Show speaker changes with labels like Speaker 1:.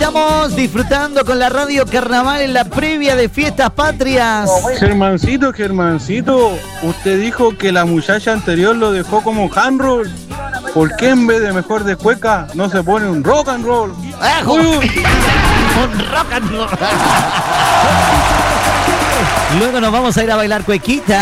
Speaker 1: Estamos disfrutando con la Radio Carnaval en la previa de Fiestas Patrias.
Speaker 2: Germancito, usted dijo que la muchacha anterior lo dejó como handroll. ¿Por qué en vez de mejor de cueca no se pone un rock and roll?
Speaker 1: Un rock and roll. Luego nos vamos a ir a bailar cuequita.